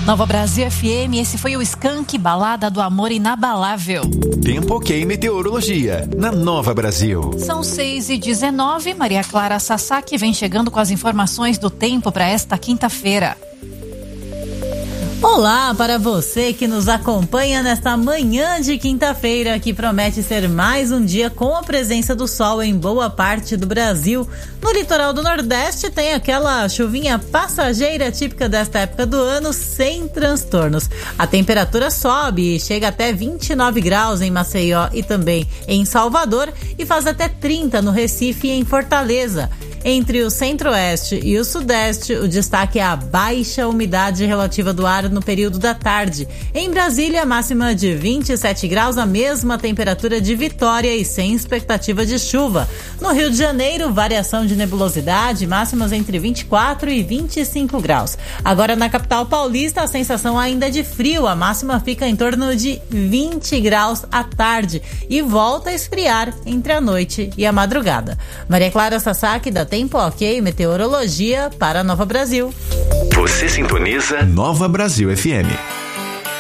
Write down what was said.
Nova Brasil FM, esse foi o Skank, Balada do Amor Inabalável. Tempo ok, meteorologia, na Nova Brasil. São 6h19, Maria Clara Sasaki vem chegando com as informações do tempo para esta quinta-feira. Olá para você que nos acompanha nesta manhã de quinta-feira, que promete ser mais um dia com a presença do sol em boa parte do Brasil. No litoral do Nordeste tem aquela chuvinha passageira típica desta época do ano, sem transtornos. A temperatura sobe e chega até 29 graus em Maceió e também em Salvador e faz até 30 no Recife e em Fortaleza. Entre o centro-oeste e o sudeste, o destaque é a baixa umidade relativa do ar no período da tarde. Em Brasília, máxima de 27 graus, a mesma temperatura de Vitória e sem expectativa de chuva. No Rio de Janeiro, variação de nebulosidade, máximas entre 24 e 25 graus. Agora na capital paulista, a sensação ainda é de frio, a máxima fica em torno de 20 graus à tarde e volta a esfriar entre a noite e a madrugada. Maria Clara Sasaki, da Tempo Ok, meteorologia para Nova Brasil. Você sintoniza Nova Brasil FM.